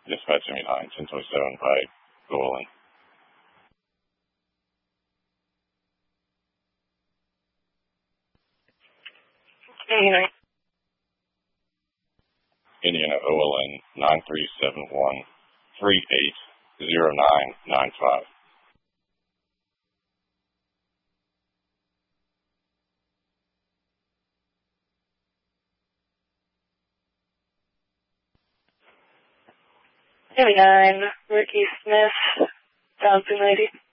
Dispatch 79, 1027 by Golin. Indiana OLN 9371380995. Nine, Ricky Smith, Thompson Lady.